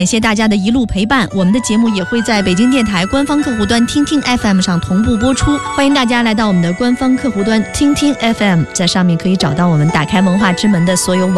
感谢大家的一路陪伴，我们的节目也会在北京电台官方客户端听听 FM 上同步播出，欢迎大家来到我们的官方客户端听听 FM， 在上面可以找到我们打开文化之门的所有网